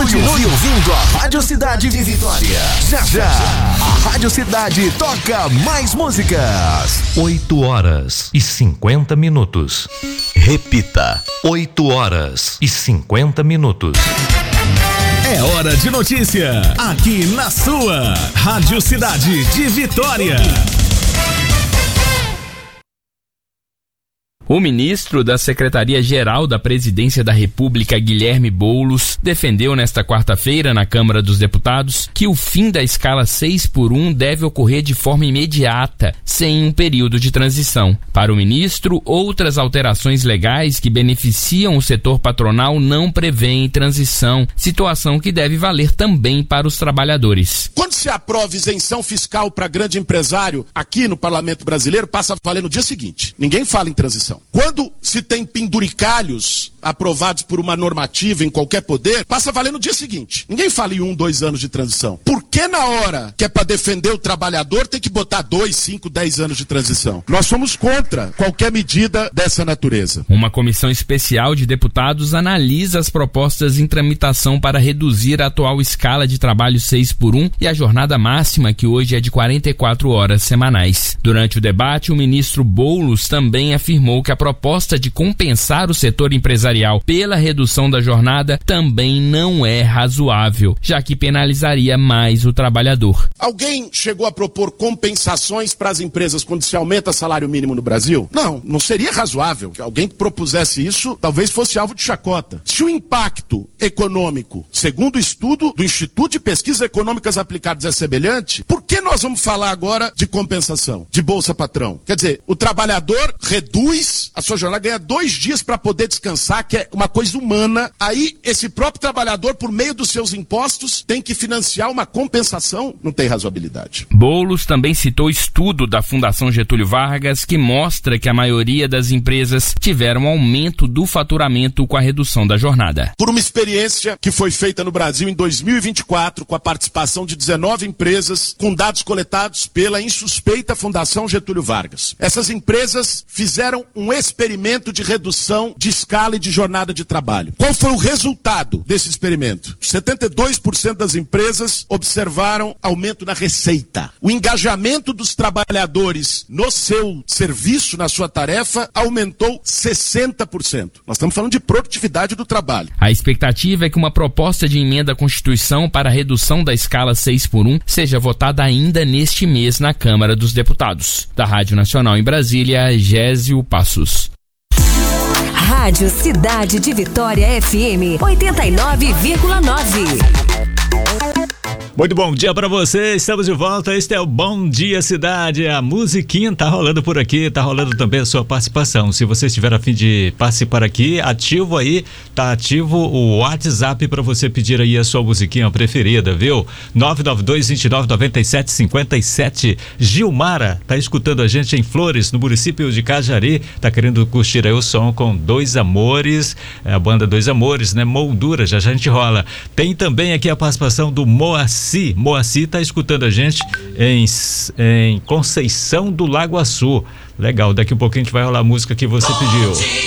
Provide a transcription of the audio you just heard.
Continue ouvindo a Rádio Cidade de Vitória. Já já, a Rádio Cidade toca mais músicas. 8h50. Repita. 8h50. É hora de notícia, aqui na sua Rádio Cidade de Vitória. O ministro da Secretaria-Geral da Presidência da República, Guilherme Boulos, defendeu nesta quarta-feira na Câmara dos Deputados que o fim da escala 6x1 deve ocorrer de forma imediata, sem um período de transição. Para o ministro, outras alterações legais que beneficiam o setor patronal não prevêem transição, situação que deve valer também para os trabalhadores. Quando se aprova isenção fiscal para grande empresário aqui no Parlamento Brasileiro, passa a valer no dia seguinte. Ninguém fala em transição. Quando se tem penduricalhos aprovados por uma normativa em qualquer poder, passa a valer no dia seguinte. Ninguém fala em 1-2 anos de transição. Por que na hora que é para defender o trabalhador tem que botar 2, 5, 10 anos de transição? Nós somos contra qualquer medida dessa natureza. Uma comissão especial de deputados analisa as propostas em tramitação para reduzir a atual escala de trabalho 6x1 e a jornada máxima, que hoje é de 44 horas semanais. Durante o debate, o ministro Boulos também afirmou que a proposta de compensar o setor empresarial pela redução da jornada também não é razoável, já que penalizaria mais o trabalhador. Alguém chegou a propor compensações para as empresas quando se aumenta o salário mínimo no Brasil? Não seria razoável. Que alguém que propusesse isso talvez fosse alvo de chacota. Se o impacto econômico, segundo o estudo do Instituto de Pesquisas Econômicas Aplicadas, é semelhante, por que nós vamos falar agora de compensação, de Bolsa Patrão? Quer dizer, o trabalhador reduz a sua jornada, ganha 2 dias para poder descansar, que é uma coisa humana. Aí, esse próprio trabalhador, por meio dos seus impostos, tem que financiar uma compensação. Não tem razoabilidade. Boulos também citou estudo da Fundação Getúlio Vargas que mostra que a maioria das empresas tiveram aumento do faturamento com a redução da jornada. Por uma experiência que foi feita no Brasil em 2024, com a participação de 19 empresas, com dados coletados pela insuspeita Fundação Getúlio Vargas. Essas empresas fizeram um experimento de redução de escala e de jornada de trabalho. Qual foi o resultado desse experimento? 72% das empresas observaram aumento na receita. O engajamento dos trabalhadores no seu serviço, na sua tarefa, aumentou 60%. Nós estamos falando de produtividade do trabalho. A expectativa é que uma proposta de emenda à Constituição para a redução da escala 6x1 seja votada ainda neste mês na Câmara dos Deputados. Da Rádio Nacional em Brasília, Gésio Passos. Rádio Cidade de Vitória FM 89,9. Muito bom dia pra você, estamos de volta, este é o Bom Dia Cidade, a musiquinha tá rolando por aqui, tá rolando também a sua participação. Se você estiver a fim de participar aqui, ativo aí, tá ativo o WhatsApp pra você pedir aí a sua musiquinha preferida, viu? 992-29-97-57. Gilmara tá escutando a gente em Flores, no município de Cajari, tá querendo curtir aí o som com Dois Amores, a banda Dois Amores, né? Moldura, já a gente rola. Tem também aqui a participação do Moacir tá escutando a gente em Conceição do Lago Açu. Legal, daqui a pouquinho a gente vai rolar a música que você pediu.